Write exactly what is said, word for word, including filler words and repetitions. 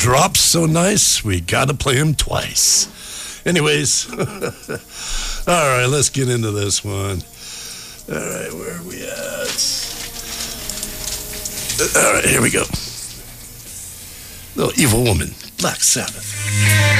drops so nice, we gotta play him twice. Anyways, all right, let's get into this one. All right, where are we at? All right, here we go. Little Evil Woman, Black Sabbath.